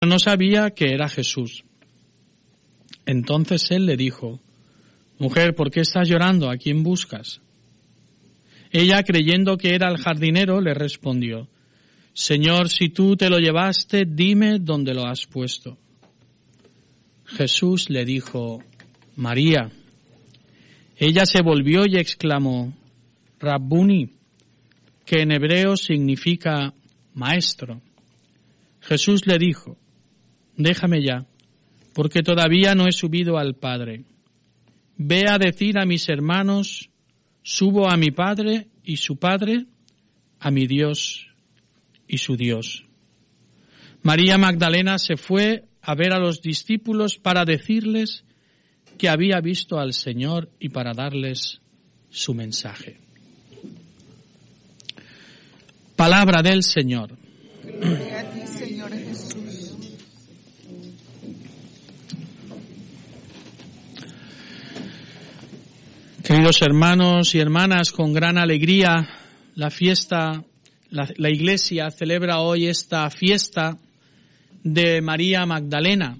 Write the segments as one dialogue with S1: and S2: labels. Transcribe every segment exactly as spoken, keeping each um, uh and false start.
S1: no sabía que era Jesús. Entonces él le dijo: Mujer, ¿por qué estás llorando? ¿A quién buscas? Ella, creyendo que era el jardinero, le respondió: Señor, si tú te lo llevaste, dime dónde lo has puesto. Jesús le dijo: María. Ella se volvió y exclamó: Rabbuni, que en hebreo significa maestro. Jesús le dijo: Déjame ya, porque todavía no he subido al Padre. Ve a decir a mis hermanos: Subo a mi Padre y su Padre, a mi Dios y su Dios. María Magdalena se fue a ver a los discípulos para decirles que había visto al Señor y para darles su mensaje. Palabra del Señor.
S2: Gloria a ti, Señor Jesús.
S1: Queridos hermanos y hermanas, con gran alegría la fiesta, la, la Iglesia celebra hoy esta fiesta de María Magdalena,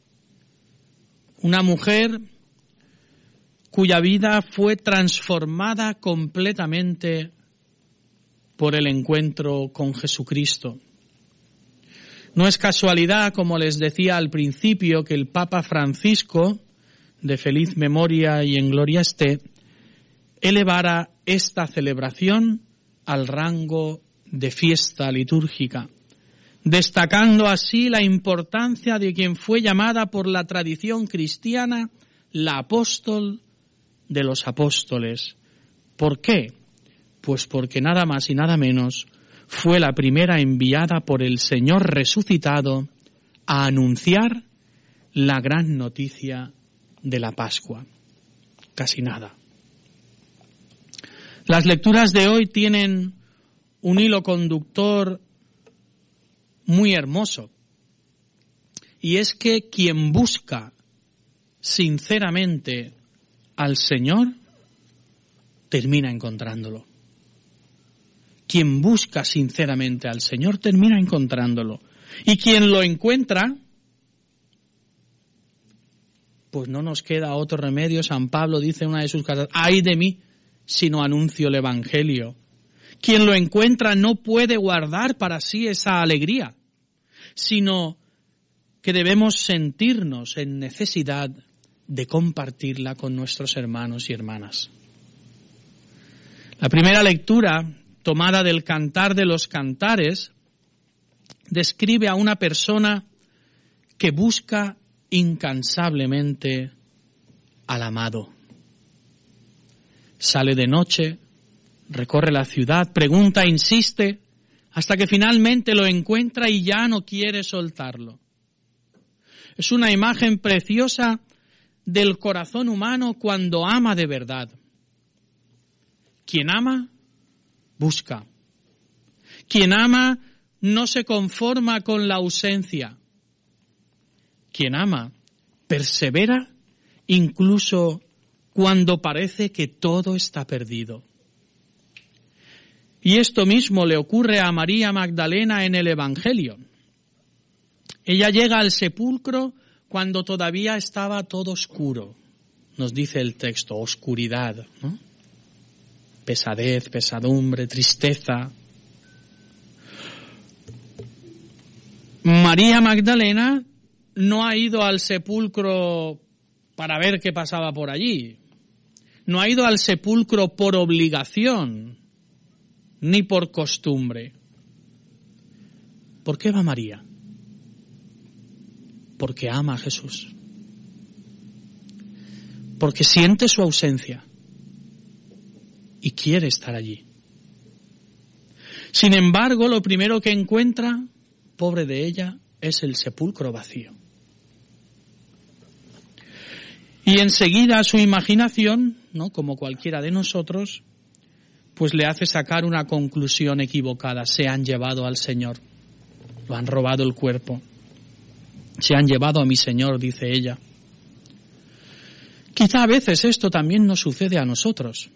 S1: una mujer cuya vida fue transformada completamente por el encuentro con Jesucristo. No es casualidad, como les decía al principio, que el Papa Francisco, de feliz memoria y en gloria esté, elevara esta celebración al rango de fiesta litúrgica, destacando así la importancia de quien fue llamada por la tradición cristiana la apóstol de los apóstoles. ¿Por qué? Pues porque nada más y nada menos fue la primera enviada por el Señor resucitado a anunciar la gran noticia de la Pascua. Casi nada. Las lecturas de hoy tienen un hilo conductor muy hermoso, y es que quien busca sinceramente al Señor termina encontrándolo. Quien busca sinceramente al Señor termina encontrándolo. Y quien lo encuentra, pues no nos queda otro remedio. San Pablo dice en una de sus cartas: ¡ay de mí si no anuncio el Evangelio! Quien lo encuentra no puede guardar para sí esa alegría, sino que debemos sentirnos en necesidad de compartirla con nuestros hermanos y hermanas. La primera lectura, tomada del Cantar de los Cantares, describe a una persona que busca incansablemente al amado. Sale de noche, recorre la ciudad, pregunta, insiste, hasta que finalmente lo encuentra y ya no quiere soltarlo. Es una imagen preciosa del corazón humano cuando ama de verdad. Quien ama, busca. Quien ama no se conforma con la ausencia. Quien ama persevera incluso cuando parece que todo está perdido. Y esto mismo le ocurre a María Magdalena en el Evangelio. Ella llega al sepulcro cuando todavía estaba todo oscuro. Nos dice el texto, oscuridad, ¿no? Pesadez, pesadumbre, tristeza. María Magdalena no ha ido al sepulcro para ver qué pasaba por allí. No ha ido al sepulcro por obligación, ni por costumbre. ¿Por qué va María? Porque ama a Jesús. Porque siente su ausencia y quiere estar allí. Sin embargo, lo primero que encuentra, pobre de ella, es el sepulcro vacío. Y enseguida su imaginación, ¿no?, como cualquiera de nosotros, pues le hace sacar una conclusión equivocada. Se han llevado al Señor, lo han robado el cuerpo. Se han llevado a mi Señor, dice ella. Quizá a veces esto también nos sucede a nosotros.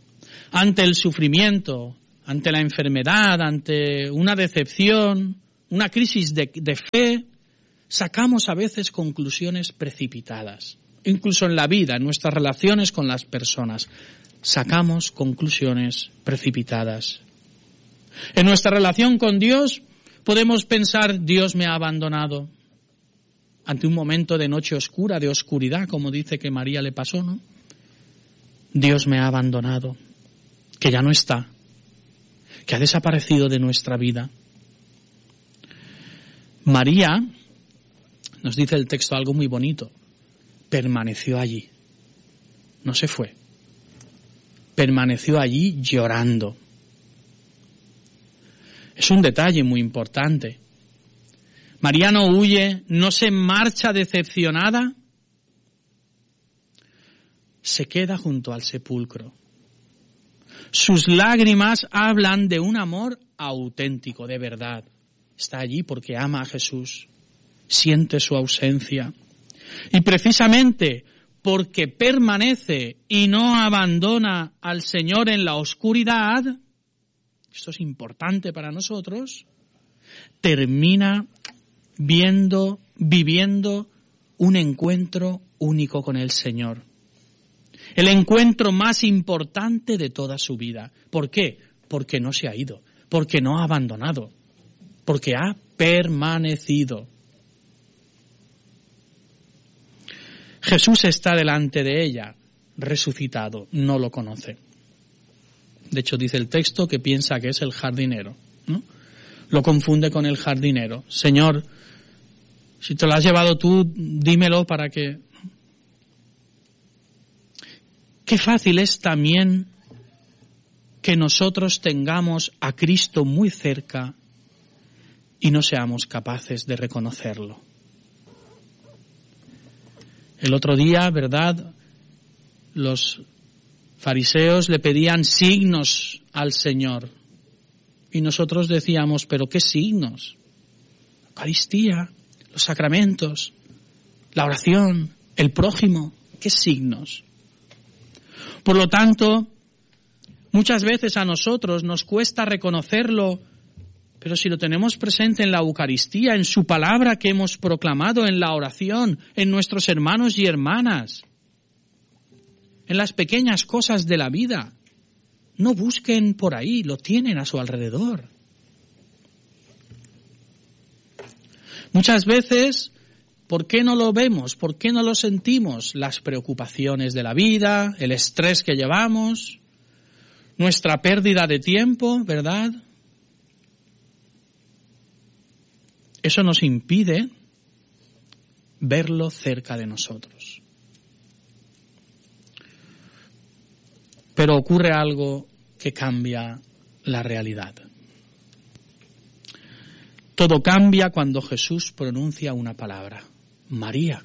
S1: Ante el sufrimiento, ante la enfermedad, ante una decepción, una crisis de, de fe, sacamos a veces conclusiones precipitadas. Incluso en la vida, en nuestras relaciones con las personas, sacamos conclusiones precipitadas. En nuestra relación con Dios podemos pensar, Dios me ha abandonado. Ante un momento de noche oscura, de oscuridad, como dice que María le pasó, ¿no? Dios me ha abandonado, que ya no está, que ha desaparecido de nuestra vida. María, nos dice el texto algo muy bonito, permaneció allí, no se fue, permaneció allí llorando. Es un detalle muy importante. María no huye, no se marcha decepcionada, se queda junto al sepulcro. Sus lágrimas hablan de un amor auténtico, de verdad. Está allí porque ama a Jesús, siente su ausencia. Y precisamente porque permanece y no abandona al Señor en la oscuridad, esto es importante para nosotros, termina viendo, viviendo un encuentro único con el Señor. El encuentro más importante de toda su vida. ¿Por qué? Porque no se ha ido, porque no ha abandonado, porque ha permanecido. Jesús está delante de ella, resucitado, no lo conoce. De hecho, dice el texto que piensa que es el jardinero, ¿no? Lo confunde con el jardinero. Señor, si te lo has llevado tú, dímelo para que... Qué fácil es también que nosotros tengamos a Cristo muy cerca y no seamos capaces de reconocerlo. El otro día, ¿verdad?, los fariseos le pedían signos al Señor y nosotros decíamos, ¿pero qué signos? La Eucaristía, los sacramentos, la oración, el prójimo, ¿qué signos? Por lo tanto, muchas veces a nosotros nos cuesta reconocerlo, pero si lo tenemos presente en la Eucaristía, en su palabra que hemos proclamado, en la oración, en nuestros hermanos y hermanas, en las pequeñas cosas de la vida, no busquen por ahí, lo tienen a su alrededor. Muchas veces, ¿por qué no lo vemos? ¿Por qué no lo sentimos? Las preocupaciones de la vida, el estrés que llevamos, nuestra pérdida de tiempo, ¿verdad? Eso nos impide verlo cerca de nosotros. Pero ocurre algo que cambia la realidad. Todo cambia cuando Jesús pronuncia una palabra. María.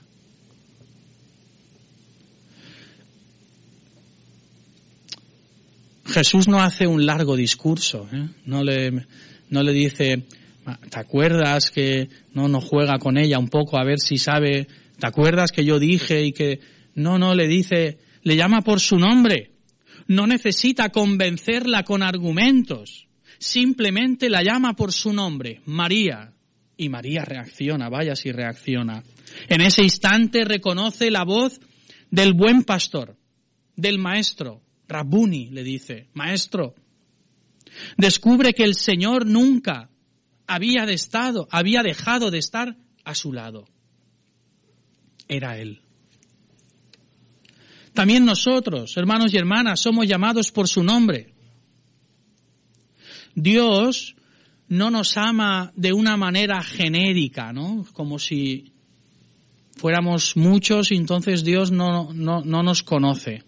S1: Jesús no hace un largo discurso, ¿eh? No le, no le dice, ¿te acuerdas que no, no juega con ella un poco a ver si sabe? ¿Te acuerdas que yo dije y que... No, no, le dice, le llama por su nombre. No necesita convencerla con argumentos. Simplemente la llama por su nombre, María. Y María reacciona, vaya si reacciona. En ese instante reconoce la voz del buen pastor, del maestro. Rabuni, le dice, maestro. Descubre que el Señor nunca había, de estado, había dejado de estar a su lado. Era Él. También nosotros, hermanos y hermanas, somos llamados por su nombre. Dios no nos ama de una manera genérica, ¿no? Como si fuéramos muchos y entonces Dios no, no, no nos conoce.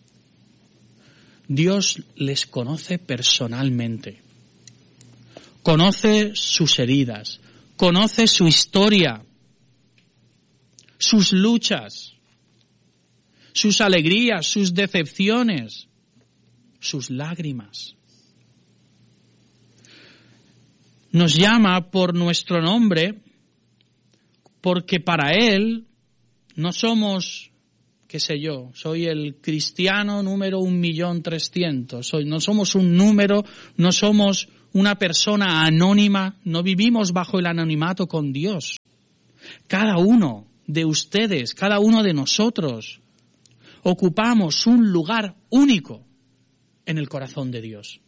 S1: Dios les conoce personalmente. Conoce sus heridas, conoce su historia, sus luchas, sus alegrías, sus decepciones, sus lágrimas. Nos llama por nuestro nombre porque para Él no somos, qué sé yo, soy el cristiano número un millón trescientos, soy, no somos un número, no somos una persona anónima, no vivimos bajo el anonimato con Dios. Cada uno de ustedes, cada uno de nosotros, ocupamos un lugar único en el corazón de Dios.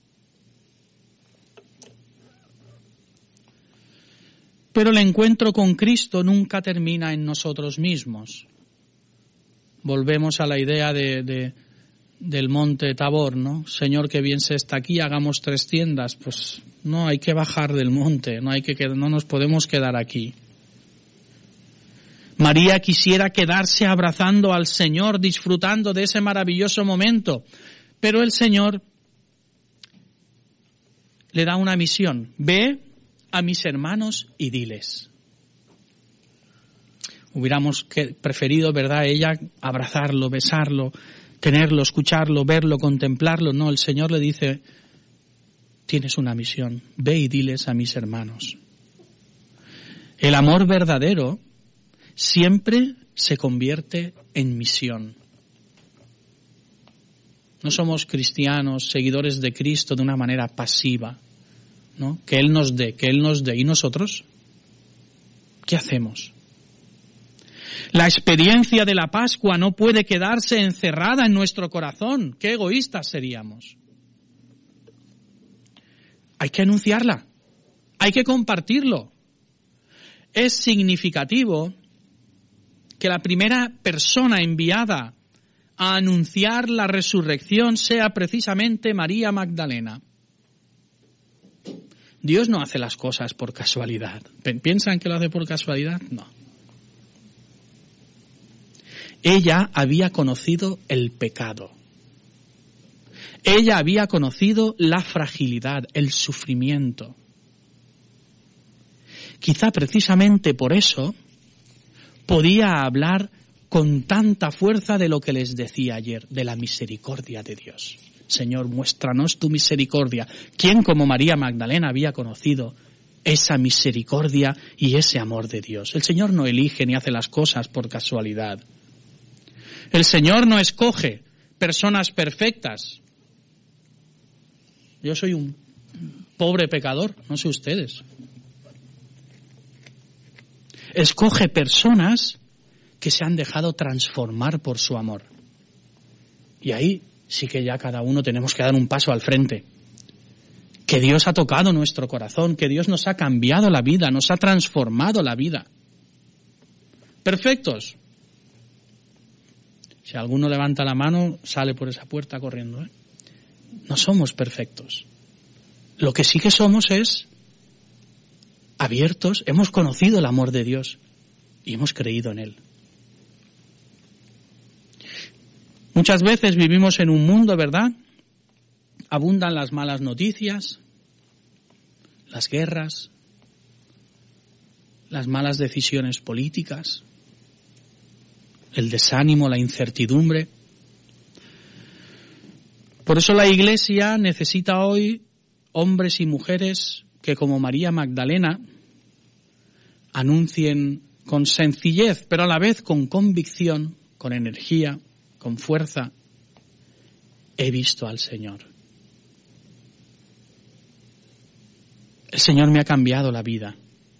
S1: Pero el encuentro con Cristo nunca termina en nosotros mismos. Volvemos a la idea de, de, del monte Tabor, ¿no? Señor, que bien se está aquí, hagamos tres tiendas. Pues no, hay que bajar del monte, no hay que no nos podemos quedar aquí. María quisiera quedarse abrazando al Señor, disfrutando de ese maravilloso momento, pero el Señor le da una misión: ve a mis hermanos y diles. Hubiéramos preferido, ¿verdad?, ella abrazarlo, besarlo, tenerlo, escucharlo, verlo, contemplarlo. No, el Señor le dice: tienes una misión, ve y diles a mis hermanos. El amor verdadero siempre se convierte en misión. No somos cristianos, seguidores de Cristo de una manera pasiva, ¿no? Que Él nos dé, que Él nos dé. ¿Y nosotros? ¿Qué hacemos? La experiencia de la Pascua no puede quedarse encerrada en nuestro corazón. Qué egoístas seríamos. Hay que anunciarla. Hay que compartirlo. Es significativo que la primera persona enviada a anunciar la resurrección sea precisamente María Magdalena. Dios no hace las cosas por casualidad. ¿Piensan que lo hace por casualidad? No. Ella había conocido el pecado. Ella había conocido la fragilidad, el sufrimiento. Quizá precisamente por eso podía hablar con tanta fuerza de lo que les decía ayer, de la misericordia de Dios. Señor, muéstranos tu misericordia. ¿Quién como María Magdalena había conocido esa misericordia y ese amor de Dios? El Señor no elige ni hace las cosas por casualidad. El Señor no escoge personas perfectas. Yo soy un pobre pecador, no sé ustedes. Escoge personas que se han dejado transformar por su amor. Y ahí sí que ya cada uno tenemos que dar un paso al frente. Que Dios ha tocado nuestro corazón, que Dios nos ha cambiado la vida, nos ha transformado la vida. Perfectos. Si alguno levanta la mano, sale por esa puerta corriendo, ¿eh? No somos perfectos. Lo que sí que somos es abiertos, hemos conocido el amor de Dios y hemos creído en Él. Muchas veces vivimos en un mundo, ¿verdad? Abundan las malas noticias, las guerras, las malas decisiones políticas, el desánimo, la incertidumbre. Por eso la Iglesia necesita hoy hombres y mujeres que, como María Magdalena, anuncien con sencillez, pero a la vez con convicción, con energía, con fuerza: he visto al Señor. El Señor me ha cambiado la vida.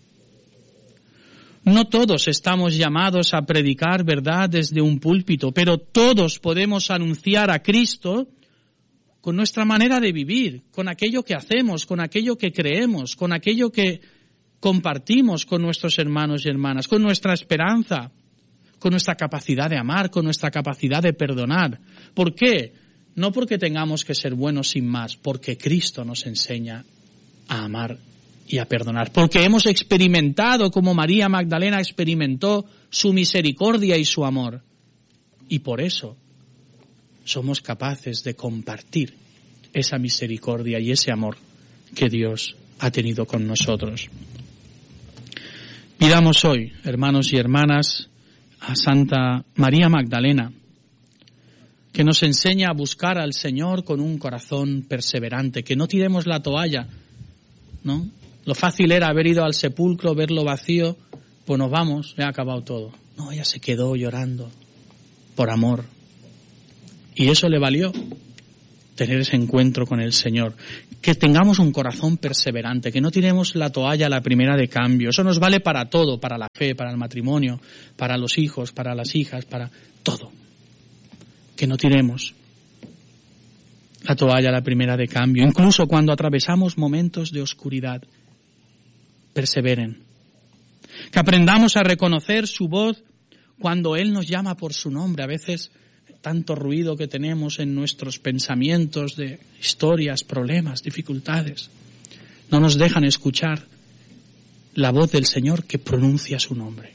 S1: No todos estamos llamados a predicar verdad desde un púlpito, pero todos podemos anunciar a Cristo con nuestra manera de vivir, con aquello que hacemos, con aquello que creemos, con aquello que compartimos con nuestros hermanos y hermanas, con nuestra esperanza, con nuestra capacidad de amar, con nuestra capacidad de perdonar. ¿Por qué? No porque tengamos que ser buenos sin más, porque Cristo nos enseña a amar y a perdonar. Porque hemos experimentado, como María Magdalena experimentó, su misericordia y su amor. Y por eso somos capaces de compartir esa misericordia y ese amor que Dios ha tenido con nosotros. Pidamos hoy, hermanos y hermanas, a Santa María Magdalena, que nos enseñe a buscar al Señor con un corazón perseverante, que no tiremos la toalla, ¿no? Lo fácil era haber ido al sepulcro, verlo vacío, pues nos vamos, ya ha acabado todo. No, ella se quedó llorando por amor. Y eso le valió tener ese encuentro con el Señor. Que tengamos un corazón perseverante, que no tiremos la toalla a la primera de cambio. Eso nos vale para todo, para la fe, para el matrimonio, para los hijos, para las hijas, para todo. Que no tiremos la toalla a la primera de cambio. Incluso cuando atravesamos momentos de oscuridad, perseveren. Que aprendamos a reconocer su voz cuando Él nos llama por su nombre. A veces tanto ruido que tenemos en nuestros pensamientos de historias, problemas, dificultades, no nos dejan escuchar la voz del Señor que pronuncia su nombre.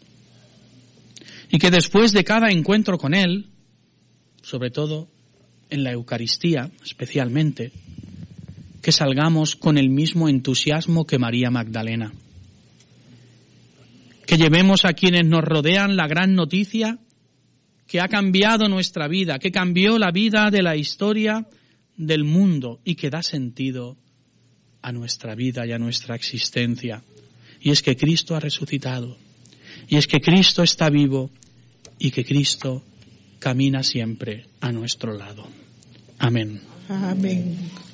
S1: Y que después de cada encuentro con Él, sobre todo en la Eucaristía especialmente, que salgamos con el mismo entusiasmo que María Magdalena. Que llevemos a quienes nos rodean la gran noticia que ha cambiado nuestra vida, que cambió la vida de la historia del mundo y que da sentido a nuestra vida y a nuestra existencia. Y es que Cristo ha resucitado, y es que Cristo está vivo, y que Cristo camina siempre a nuestro lado. Amén.
S2: Amén.